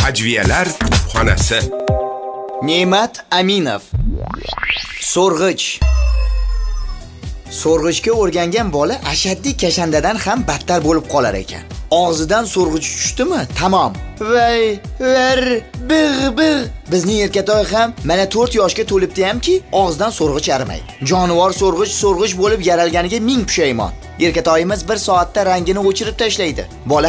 Ajviyalar xonasi. Ne'mat Aminov. So'rg'ich. So'rg'ichga o'rgangan bola ashaddiy kashandadan ham battar bo'lib qolar ekan. Og'zidan so'rg'ich tushdimi? Tamom. Voy, ver, big'. Bizning Erkatoy ham mana 4 yoshga to'libdi hamki, og'zidan so'rg'ich arimaydi. Jonivor so'rg'ich bo'lib yaralganiga ming pushaymon. Erkatoyimiz 1 soatda rangini o'chirib tashlaydi. Bola